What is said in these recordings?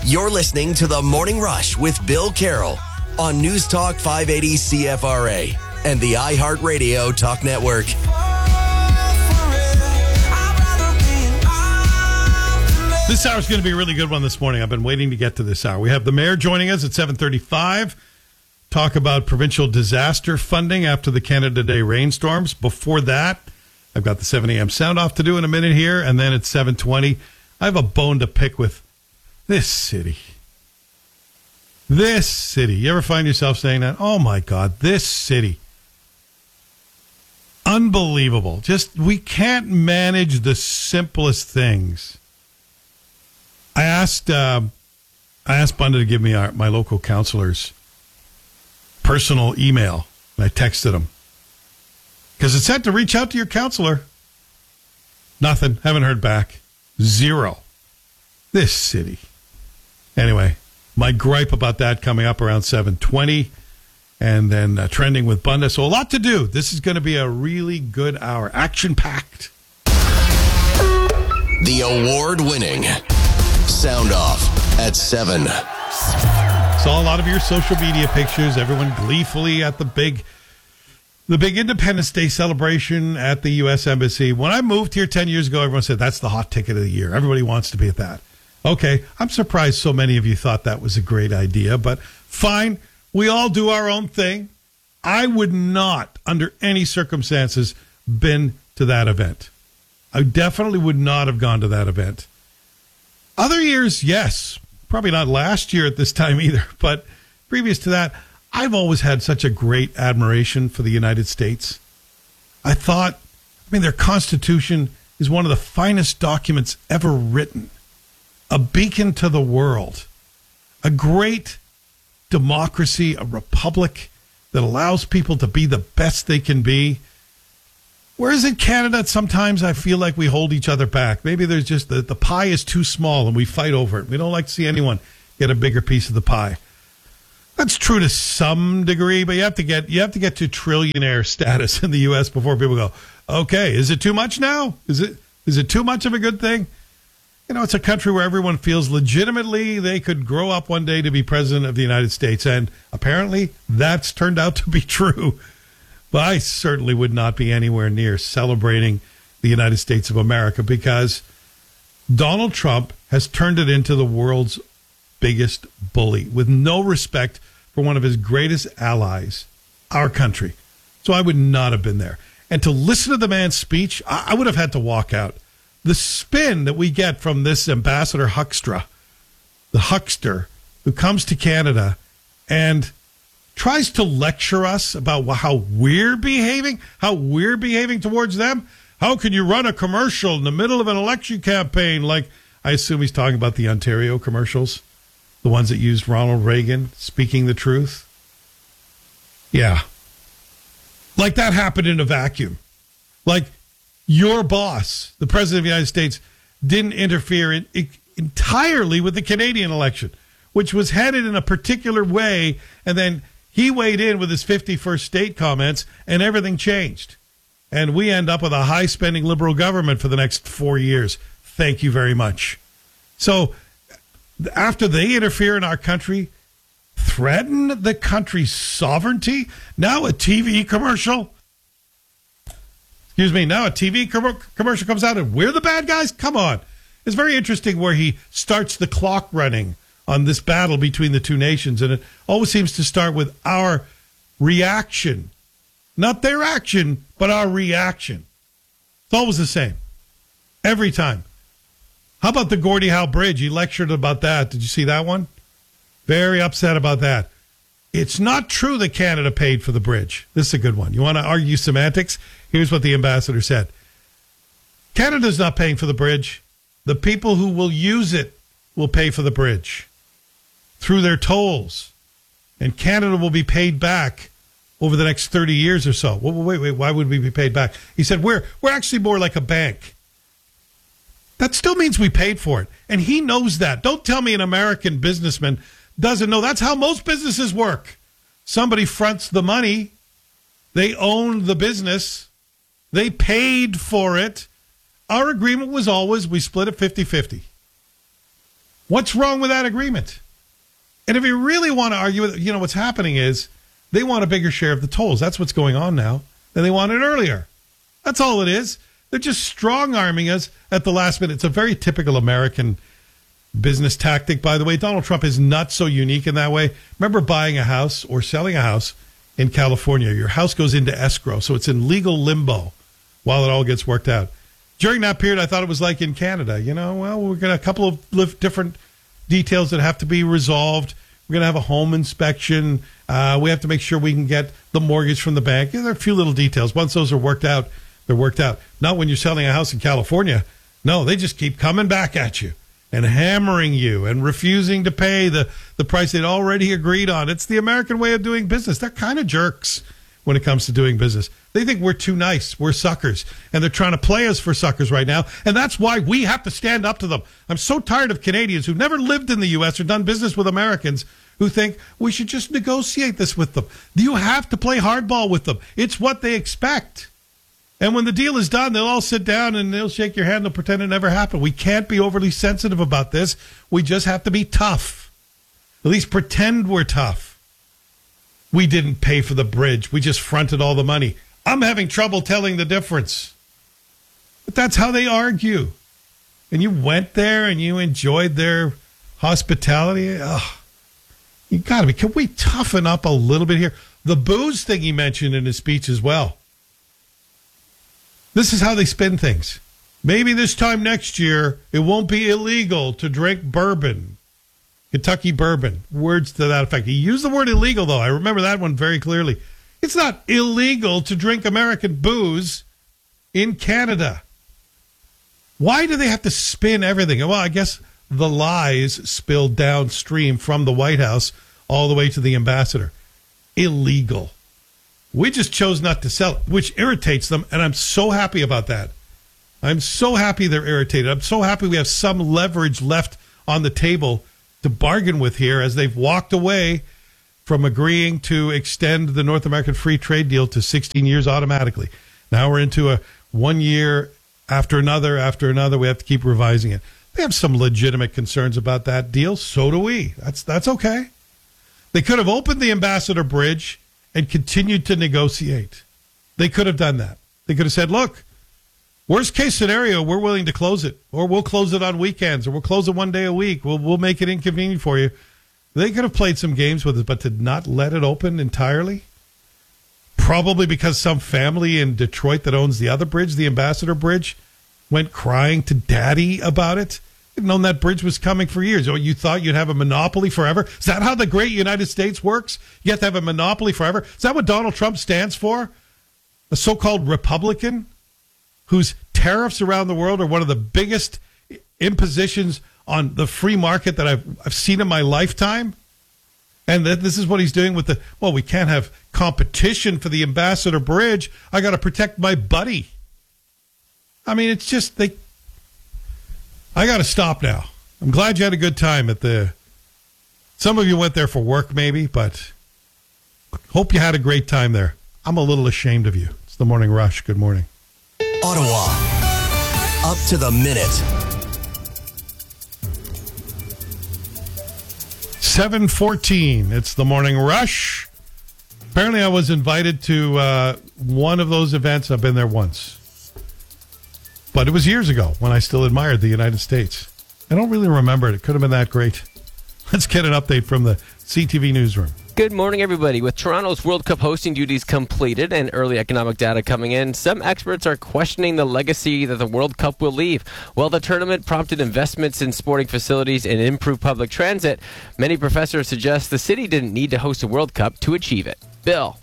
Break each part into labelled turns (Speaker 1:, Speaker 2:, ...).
Speaker 1: You're listening to The Morning Rush with Bill Carroll on News Talk 580 CFRA and the iHeartRadio Talk Network.
Speaker 2: This hour is going to be a really good one this morning. I've been waiting to get to this hour. We have the mayor joining us at 7:35. Talk about provincial disaster funding after the Canada Day rainstorms. Before that, I've got the 7 a.m. sound off to do in a minute here. And then at 7:20, I have a bone to pick with this city. This city. You ever find yourself saying that? Oh, my God, this city. Unbelievable. Just, we can't manage the simplest things. I asked Bunda to give me my local counselor's personal email, and I texted him. Because it said to reach out to your counselor. Nothing. Haven't heard back. Zero. This city. Anyway, my gripe about that coming up around 7:20, and then trending with Bunda. So a lot to do. This is going to be a really good hour. Action-packed.
Speaker 1: The award-winning Sound Off at 7.
Speaker 2: Saw a lot of your social media pictures. Everyone gleefully at the big Independence Day celebration at the U.S. Embassy. When I moved here 10 years ago, everyone said that's the hot ticket of the year. Everybody wants to be at that. Okay, I'm surprised so many of you thought that was a great idea, but fine. We all do our own thing. I would not, under any circumstances, been to that event. I definitely would not have gone to that event. Other years, yes. Probably not last year at this time either, but previous to that, I've always had such a great admiration for the United States. Their Constitution is one of the finest documents ever written. A beacon to the world. A great democracy, a republic that allows people to be the best they can be. Whereas in Canada, sometimes I feel like we hold each other back. Maybe there's just the pie is too small and we fight over it. We don't like to see anyone get a bigger piece of the pie. That's true to some degree, but you have to get to trillionaire status in the U.S. before people go, okay, is it too much now? Is it too much of a good thing? You know, it's a country where everyone feels legitimately they could grow up one day to be president of the United States, and apparently that's turned out to be true. But I certainly would not be anywhere near celebrating the United States of America because Donald Trump has turned it into the world's biggest bully with no respect for one of his greatest allies, our country. So I would not have been there. And to listen to the man's speech, I would have had to walk out. The spin that we get from this Ambassador Huckstra, the huckster who comes to Canada and tries to lecture us about how we're behaving towards them. How can you run a commercial in the middle of an election campaign? Like, I assume he's talking about the Ontario commercials, the ones that used Ronald Reagan speaking the truth. Yeah. Like that happened in a vacuum. Like your boss, the President of the United States, didn't interfere entirely with the Canadian election, which was headed in a particular way, and then he weighed in with his 51st state comments, and everything changed. And we end up with a high-spending Liberal government for the next 4 years. Thank you very much. So after they interfere in our country, threaten the country's sovereignty, now a TV commercial comes out and we're the bad guys? Come on. It's very interesting where he starts the clock running on this battle between the two nations, and it always seems to start with our reaction. Not their action, but our reaction. It's always the same. Every time. How about the Gordie Howe Bridge? He lectured about that. Did you see that one? Very upset about that. It's not true that Canada paid for the bridge. This is a good one. You want to argue semantics? Here's what the ambassador said. Canada's not paying for the bridge. The people who will use it will pay for the bridge through their tolls. And Canada will be paid back over the next 30 years or so. Wait, why would we be paid back? He said, we're actually more like a bank. That still means we paid for it. And he knows that. Don't tell me an American businessman doesn't know. That's how most businesses work. Somebody fronts the money. They own the business. They paid for it. Our agreement was always we split it 50-50. What's wrong with that agreement? And if you really want to argue with it, what's happening is they want a bigger share of the tolls. That's what's going on now than they wanted earlier. That's all it is. They're just strong-arming us at the last minute. It's a very typical American business tactic, by the way. Donald Trump is not so unique in that way. Remember buying a house or selling a house in California. Your house goes into escrow, so it's in legal limbo while it all gets worked out. During that period, I thought it was like in Canada. We're going to a couple of different details that have to be resolved. We're going to have a home inspection. We have to make sure we can get the mortgage from the bank. There are a few little details. Once those are worked out, they're worked out. Not when you're selling a house in California. No, they just keep coming back at you and hammering you and refusing to pay the price they'd already agreed on. It's the American way of doing business. They're kind of jerks when it comes to doing business. They think we're too nice. We're suckers. And they're trying to play us for suckers right now. And that's why we have to stand up to them. I'm so tired of Canadians who've never lived in the U.S. or done business with Americans who think we should just negotiate this with them. You have to play hardball with them. It's what they expect. And when the deal is done, they'll all sit down and they'll shake your hand and they'll pretend it never happened. We can't be overly sensitive about this. We just have to be tough. At least pretend we're tough. We didn't pay for the bridge. We just fronted all the money. I'm having trouble telling the difference. But that's how they argue. And you went there and you enjoyed their hospitality. Oh, you got to be. Can we toughen up a little bit here? The booze thing he mentioned in his speech as well. This is how they spin things. Maybe this time next year, it won't be illegal to drink bourbon, Kentucky bourbon. Words to that effect. He used the word illegal, though. I remember that one very clearly. It's not illegal to drink American booze in Canada. Why do they have to spin everything? Well, I guess the lies spilled downstream from the White House all the way to the ambassador. Illegal. We just chose not to sell it, which irritates them, and I'm so happy about that. I'm so happy they're irritated. I'm so happy we have some leverage left on the table to bargain with here as they've walked away from agreeing to extend the North American Free Trade Deal to 16 years automatically. Now we're into a 1 year after another. We have to keep revising it. They have some legitimate concerns about that deal. So do we. That's okay. They could have opened the Ambassador Bridge and continued to negotiate. They could have done that. They could have said, look, worst case scenario, we're willing to close it, or we'll close it on weekends, or we'll close it 1 day a week. We'll make it inconvenient for you. They could have played some games with it, but to not let it open entirely, probably because some family in Detroit that owns the other bridge, the Ambassador Bridge, went crying to daddy about it. They've known that bridge was coming for years. Oh, you thought you'd have a monopoly forever? Is that how the great United States works? You have to have a monopoly forever? Is that what Donald Trump stands for? A so-called Republican whose tariffs around the world are one of the biggest impositions on the free market that I've seen in my lifetime? And that this is what he's doing with we can't have competition for the Ambassador Bridge. I got to protect my buddy. I mean, it's just I got to stop now. I'm glad you had a good time some of you went there for work maybe, but hope you had a great time there. I'm a little ashamed of you. It's the Morning Rush. Good morning.
Speaker 1: Ottawa, up to the minute.
Speaker 2: 7:14. It's the Morning Rush. Apparently I was invited to one of those events. I've been there once. But it was years ago when I still admired the United States. I don't really remember it. It could have been that great. Let's get an update from the CTV newsroom.
Speaker 3: Good morning, everybody. With Toronto's World Cup hosting duties completed and early economic data coming in, some experts are questioning the legacy that the World Cup will leave. While the tournament prompted investments in sporting facilities and improved public transit, many professors suggest the city didn't need to host a World Cup to achieve it. Bill.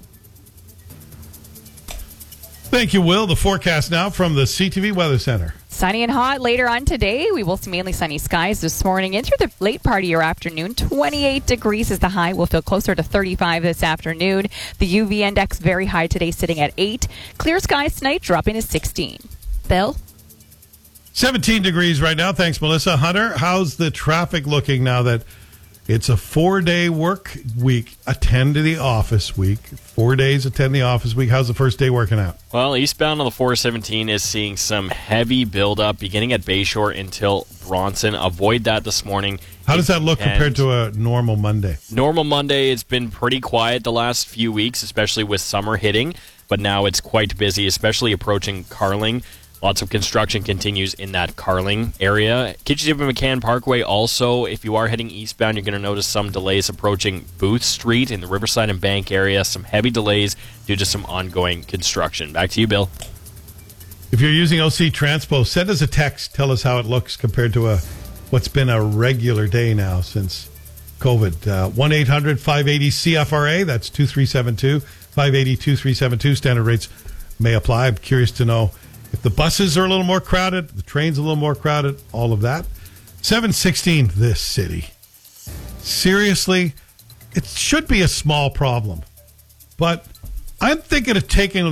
Speaker 2: Thank you, Will. The forecast now from the CTV Weather Center.
Speaker 4: Sunny and hot later on today. We will see mainly sunny skies this morning into the late part of your afternoon. 28 degrees is the high. We'll feel closer to 35 this afternoon. The UV index very high today, sitting at 8. Clear skies tonight, dropping to 16. Bill?
Speaker 2: 17 degrees right now. Thanks, Melissa. Hunter, how's the traffic looking now that It's a 4-day work week, attend to the office week. 4 days, attend the office week. How's the first day working out?
Speaker 5: Well, eastbound on the 417 is seeing some heavy buildup beginning at Bayshore until Bronson. Avoid that this morning.
Speaker 2: How does that look compared to a normal Monday?
Speaker 5: Normal Monday, it's been pretty quiet the last few weeks, especially with summer hitting. But now it's quite busy, especially approaching Carling. Lots of construction continues in that Carling area. Kitchissippi McCann Parkway also, if you are heading eastbound, you're going to notice some delays approaching Booth Street in the Riverside and Bank area. Some heavy delays due to some ongoing construction. Back to you, Bill.
Speaker 2: If you're using OC Transpo, send us a text. Tell us how it looks compared to what's been a regular day now since COVID. 1-800-580-CFRA. That's 2372. 580-2372. Standard rates may apply. I'm curious to know if the buses are a little more crowded, the trains a little more crowded, all of that. 716, this city. Seriously, it should be a small problem. But I'm thinking of taking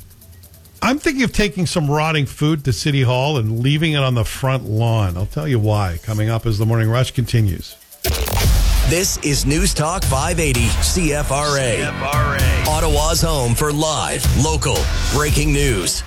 Speaker 2: some rotting food to City Hall and leaving it on the front lawn. I'll tell you why. Coming up as the Morning Rush continues.
Speaker 1: This is News Talk 580 CFRA. Ottawa's home for live, local, breaking news.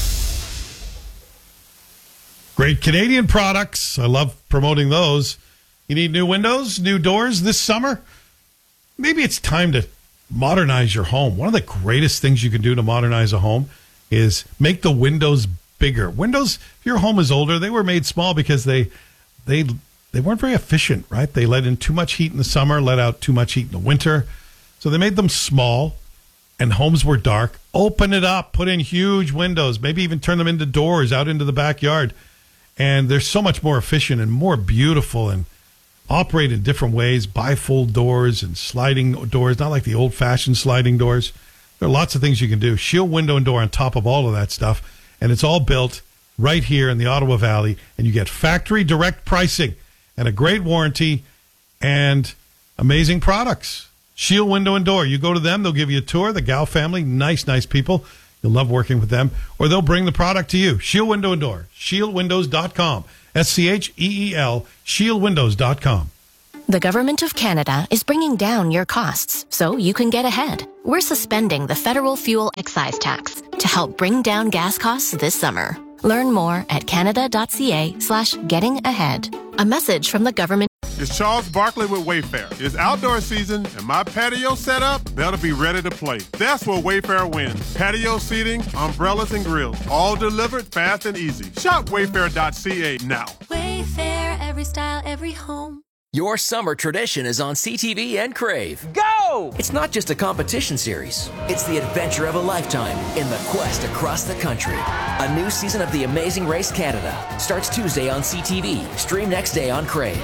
Speaker 2: Great Canadian products. I love promoting those. You need new windows, new doors this summer? Maybe it's time to modernize your home. One of the greatest things you can do to modernize a home is make the windows bigger. Windows, if your home is older, they were made small because they weren't very efficient, right? They let in too much heat in the summer, let out too much heat in the winter. So they made them small, and homes were dark. Open it up, put in huge windows, maybe even turn them into doors out into the backyard. And they're so much more efficient and more beautiful and operate in different ways. Bifold doors and sliding doors, not like the old-fashioned sliding doors. There are lots of things you can do. Shield window and door on top of all of that stuff. And it's all built right here in the Ottawa Valley. And you get factory direct pricing and a great warranty and amazing products. Shield window and door. You go to them, they'll give you a tour. The Gal family, nice people. You'll love working with them. Or they'll bring the product to you. Shield window and door. ShieldWindows.com. SCHEEL. ShieldWindows.com.
Speaker 6: The Government of Canada is bringing down your costs so you can get ahead. We're suspending the federal fuel excise tax to help bring down gas costs this summer. Learn more at canada.ca/getting-ahead. A message from the government.
Speaker 7: It's Charles Barkley with Wayfair. It's outdoor season, and my patio setup better be ready to play. That's where Wayfair wins. Patio seating, umbrellas, and grills, all delivered fast and easy. Shop wayfair.ca now.
Speaker 8: Wayfair, every style, every home.
Speaker 9: Your summer tradition is on CTV and Crave.
Speaker 10: Go!
Speaker 9: It's not just a competition series. It's the adventure of a lifetime in the quest across the country. A new season of The Amazing Race Canada starts Tuesday on CTV. Stream next day on Crave.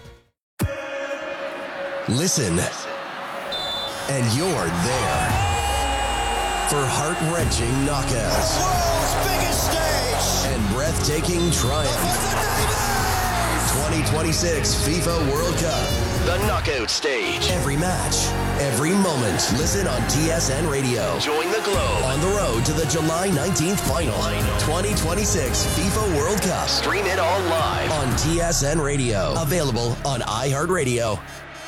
Speaker 1: Listen, and you're there for heart-wrenching knockouts,
Speaker 11: the world's biggest stage,
Speaker 1: and breathtaking triumph. 2026 FIFA World Cup, the knockout stage. Every match, every moment. Listen on TSN Radio. Join the globe on the road to the July 19th final. 2026 FIFA World Cup. Stream it all live on TSN Radio. Available on iHeartRadio.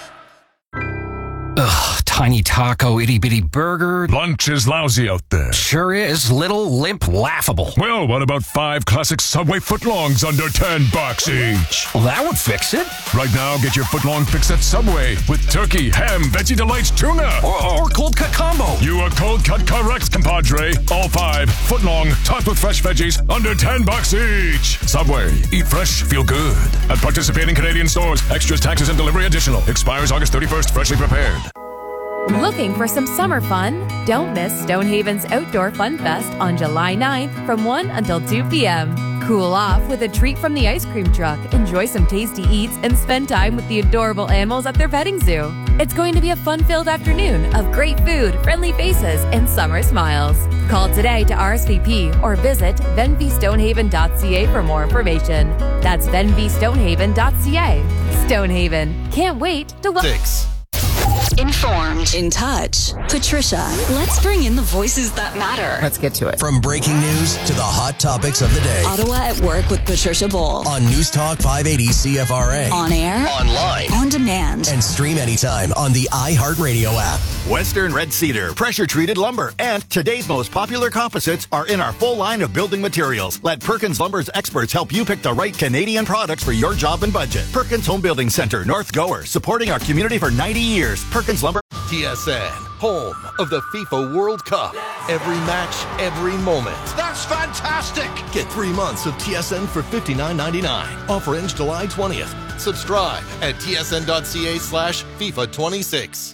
Speaker 12: Ugh, tiny taco, itty-bitty burger.
Speaker 13: Lunch is lousy out there.
Speaker 12: Sure is. Little, limp, laughable.
Speaker 13: Well, what about 5 classic Subway footlongs under $10 each?
Speaker 12: Well, that would fix it.
Speaker 13: Right now, get your footlong fix at Subway with turkey, ham, Veggie Delights, tuna.
Speaker 12: Or cold cut combo.
Speaker 13: You are cold cut correct, compadre. All 5 footlong, topped with fresh veggies, under $10 each. Subway. Eat fresh, feel good. At participating Canadian stores. Extras, taxes, and delivery additional. Expires August 31st. Freshly prepared.
Speaker 14: Looking for some summer fun? Don't miss Stonehaven's Outdoor Fun Fest on July 9th from 1 until 2 p.m. Cool off with a treat from the ice cream truck, enjoy some tasty eats, and spend time with the adorable animals at their petting zoo. It's going to be a fun-filled afternoon of great food, friendly faces, and summer smiles. Call today to RSVP or visit venvystonehaven.ca for more information. That's venvystonehaven.ca. Stonehaven. Can't wait to
Speaker 10: Informed. In touch. Patricia, let's bring in the voices that matter.
Speaker 15: Let's get to it.
Speaker 1: From breaking news to the hot topics of the day.
Speaker 10: Ottawa at Work with Patricia Bowl.
Speaker 1: On News Talk 580 CFRA.
Speaker 10: On air.
Speaker 1: Online.
Speaker 10: On demand.
Speaker 1: And stream anytime on the iHeartRadio app.
Speaker 16: Western Red Cedar, pressure-treated lumber, and today's most popular composites are in our full line of building materials. Let Perkins Lumber's experts help you pick the right Canadian products for your job and budget. Perkins Home Building Center, North Gower, supporting our community for 90 years. Perkins Lumber.
Speaker 17: TSN, home of the FIFA World Cup. Every match, every moment.
Speaker 11: That's fantastic!
Speaker 17: Get 3 months of TSN for $59.99. Offer ends July 20th. Subscribe at tsn.ca/FIFA26.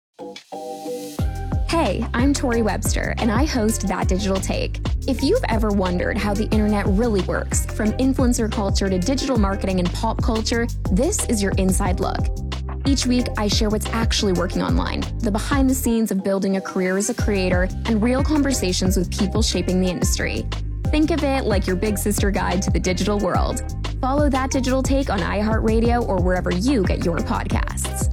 Speaker 18: Hey, I'm Tori Webster, and I host That Digital Take. If you've ever wondered how the internet really works, from influencer culture to digital marketing and pop culture, this is your inside look. Each week, I share what's actually working online, the behind the scenes of building a career as a creator, and real conversations with people shaping the industry. Think of it like your big sister guide to the digital world. Follow That Digital Take on iHeartRadio or wherever you get your podcasts.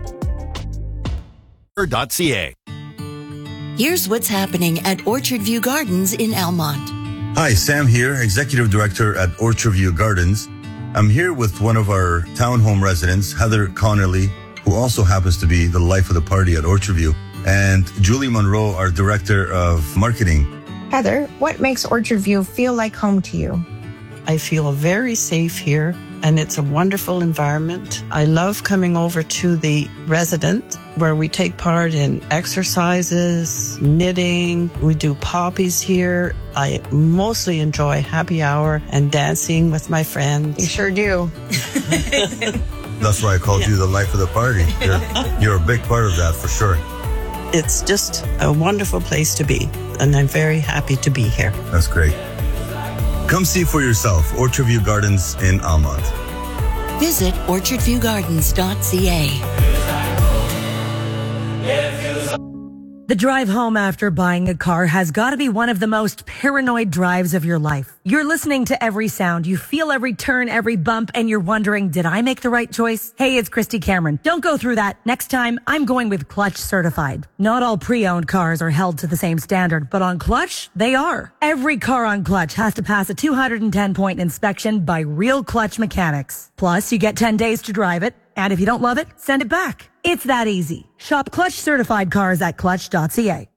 Speaker 16: .ca.
Speaker 19: Here's what's happening at Orchard View Gardens in Almont.
Speaker 20: Hi, Sam here, Executive Director at Orchard View Gardens. I'm here with one of our townhome residents, Heather Connolly, who also happens to be the life of the party at Orchard View, and Julie Monroe, our Director of Marketing.
Speaker 21: Heather, what makes Orchard View feel like home to you?
Speaker 22: I feel very safe here, and it's a wonderful environment. I love coming over to the residence where we take part in exercises, knitting. We do poppies here. I mostly enjoy happy hour and dancing with my friends.
Speaker 21: You sure do.
Speaker 20: That's why I called you the life of the party. You're a big part of that for sure.
Speaker 22: It's just a wonderful place to be, and I'm very happy to be here.
Speaker 20: That's great. Come see for yourself, Orchard View Gardens in Almont.
Speaker 19: Visit orchardviewgardens.ca.
Speaker 23: The drive home after buying a car has got to be one of the most paranoid drives of your life. You're listening to every sound, you feel every turn, every bump, and you're wondering, did I make the right choice? Hey, it's Christy Cameron. Don't go through that. Next time, I'm going with Clutch Certified. Not all pre-owned cars are held to the same standard, but on Clutch, they are. Every car on Clutch has to pass a 210-point inspection by real Clutch mechanics. Plus, you get 10 days to drive it. And if you don't love it, send it back. It's that easy. Shop Clutch certified cars at clutch.ca.